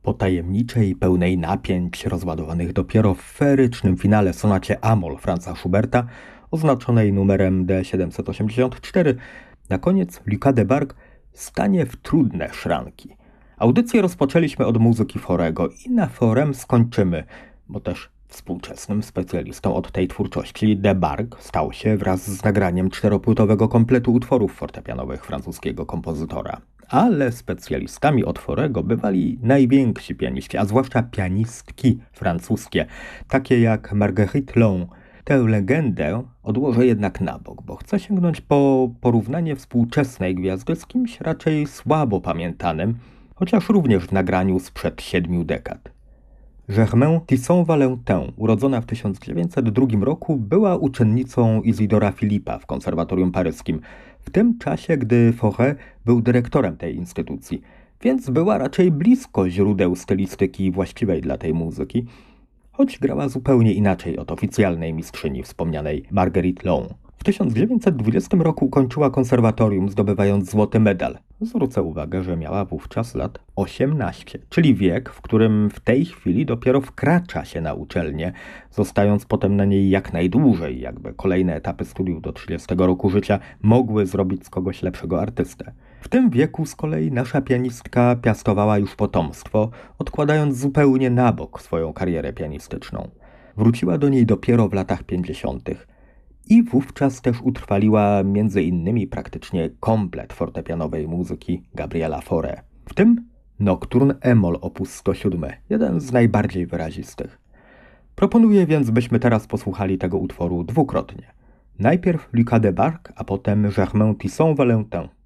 Po tajemniczej, pełnej napięć, rozładowanych dopiero w feerycznym finale sonacie Amol Franza Schuberta, oznaczonej numerem D784, na koniec Lucas Debargue stanie w trudne szranki. Audycję rozpoczęliśmy od muzyki Faurego i na Faurem skończymy, bo też współczesnym specjalistą od tej twórczości Debargue stał się wraz z nagraniem czteropłytowego kompletu utworów fortepianowych francuskiego kompozytora. Ale specjalistami od Faurego bywali najwięksi pianiści, a zwłaszcza pianistki francuskie, takie jak Marguerite Long. Tę legendę odłożę jednak na bok, bo chcę sięgnąć po porównanie współczesnej gwiazdy z kimś raczej słabo pamiętanym, chociaż również w nagraniu sprzed 7 dekad. Germaine Tisson-Valentin, urodzona w 1902 roku, była uczennicą Isidora Philippa w konserwatorium paryskim, w tym czasie, gdy Fauré był dyrektorem tej instytucji, więc była raczej blisko źródeł stylistyki właściwej dla tej muzyki, choć grała zupełnie inaczej od oficjalnej mistrzyni wspomnianej Marguerite Long. W 1920 roku ukończyła konserwatorium, zdobywając złoty medal. Zwrócę uwagę, że miała wówczas lat 18, czyli wiek, w którym w tej chwili dopiero wkracza się na uczelnię, zostając potem na niej jak najdłużej, jakby kolejne etapy studiów do 30 roku życia mogły zrobić z kogoś lepszego artystę. W tym wieku z kolei nasza pianistka piastowała już potomstwo, odkładając zupełnie na bok swoją karierę pianistyczną. Wróciła do niej dopiero w latach 50. I wówczas też utrwaliła między innymi praktycznie komplet fortepianowej muzyki Gabriela Fauré. W tym Nocturne Emol op. 107, jeden z najbardziej wyrazistych. Proponuję więc, byśmy teraz posłuchali tego utworu dwukrotnie. Najpierw Lucas Debargue, a potem Germaine Tisson-Valentin.